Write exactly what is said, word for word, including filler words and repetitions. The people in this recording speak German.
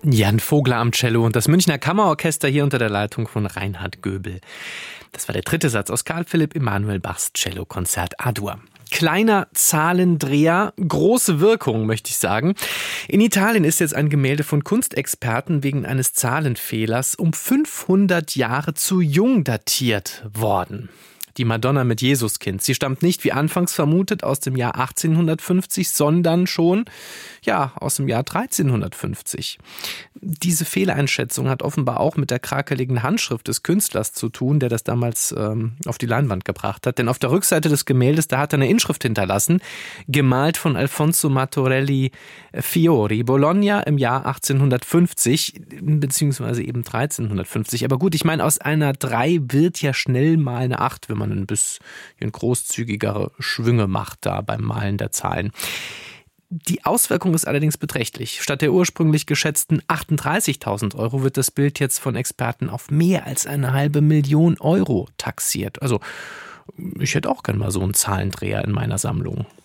Jan Vogler am Cello und das Münchner Kammerorchester hier unter der Leitung von Reinhard Göbel. Das war der dritte Satz aus Karl Philipp Emanuel Bachs Cellokonzert A-Dur. Kleiner Zahlendreher, große Wirkung, möchte ich sagen. In Italien ist jetzt ein Gemälde von Kunstexperten wegen eines Zahlenfehlers um fünfhundert Jahre zu jung datiert worden. Die Madonna mit Jesuskind. Sie stammt nicht, wie anfangs vermutet, aus dem Jahr achtzehnhundertfünfzig, sondern schon, ja, aus dem Jahr dreizehnhundertfünfzig. Diese Fehleinschätzung hat offenbar auch mit der krakeligen Handschrift des Künstlers zu tun, der das damals ähm, auf die Leinwand gebracht hat. Denn auf der Rückseite des Gemäldes, da hat er eine Inschrift hinterlassen, gemalt von Alfonso Martorelli Fiori, Bologna im Jahr achtzehnhundertfünfzig, beziehungsweise eben dreizehnhundertfünfzig. Aber gut, ich meine, aus einer drei wird ja schnell mal eine acht, wenn man ein bisschen großzügigere Schwünge macht da beim Malen der Zahlen. Die Auswirkung ist allerdings beträchtlich. Statt der ursprünglich geschätzten achtunddreißigtausend Euro wird das Bild jetzt von Experten auf mehr als eine halbe Million Euro taxiert. Also ich hätte auch gern mal so einen Zahlendreher in meiner Sammlung.